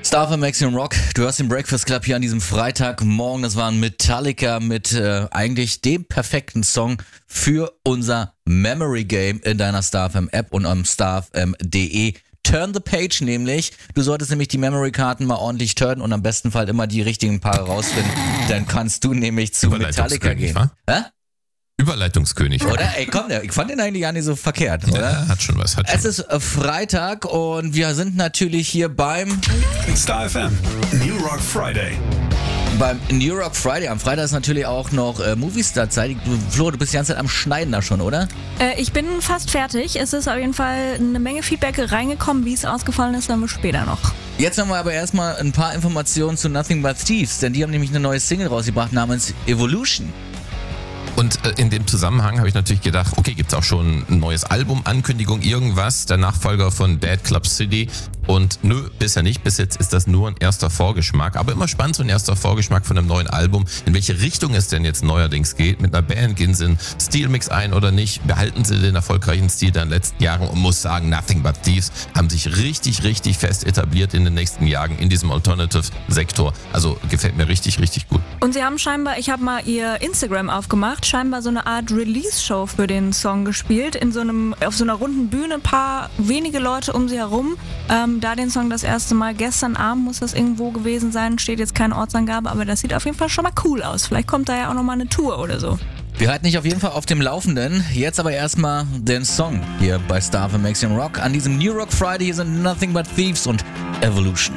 Star FM Maximum Rock, du hörst den Breakfast Club hier an diesem Freitagmorgen. Das war ein Metallica mit eigentlich dem perfekten Song für unser Memory Game in deiner Star FM App und am starfm.de. Turn the Page nämlich. Du solltest nämlich die Memory-Karten mal ordentlich turnen und am besten Fall immer die richtigen Paare rausfinden. Dann kannst du nämlich zu Metallica gehen. Hä? Überleitungskönig. Oder? Ey, komm, ich fand den eigentlich gar nicht so verkehrt, oder? Ja, hat schon was. Es ist Freitag und wir sind natürlich hier beim Star FM New Rock Friday. Beim New Rock Friday. Am Freitag ist natürlich auch noch Movistar-Zeit. Flo, du bist die ganze Zeit am Schneiden da schon, oder? Ich bin fast fertig. Es ist auf jeden Fall eine Menge Feedback reingekommen. Wie es ausgefallen ist, dann wir später noch. Jetzt haben wir aber erstmal ein paar Informationen zu Nothing But Thieves, denn die haben nämlich eine neue Single rausgebracht namens Evolution. Und in dem Zusammenhang habe ich natürlich gedacht, okay, gibt's auch schon ein neues Album, Ankündigung, irgendwas, der Nachfolger von Bad Club City. Und nö, bisher nicht. Bis jetzt ist das nur ein erster Vorgeschmack. Aber immer spannend, so ein erster Vorgeschmack von einem neuen Album. In welche Richtung es denn jetzt neuerdings geht. Mit einer Band gehen sie einen Stilmix ein oder nicht. Behalten sie den erfolgreichen Stil der letzten Jahre. Und muss sagen, Nothing But Thieves haben sich richtig, richtig fest etabliert in den nächsten Jahren in diesem Alternative-Sektor. Also gefällt mir richtig, richtig gut. Und sie haben scheinbar, ich habe mal ihr Instagram aufgemacht, scheinbar so eine Art Release-Show für den Song gespielt. Auf so einer runden Bühne, ein paar wenige Leute um sie herum. Da den Song das erste Mal gestern Abend muss das irgendwo gewesen sein, steht jetzt keine Ortsangabe, aber das sieht auf jeden Fall schon mal cool aus. Vielleicht kommt da ja auch nochmal eine Tour oder so. Wir halten dich auf jeden Fall auf dem Laufenden. Jetzt aber erstmal den Song hier bei Star FM Maximum Rock. An diesem New Rock Friday hier sind Nothing But Thieves und Evolution.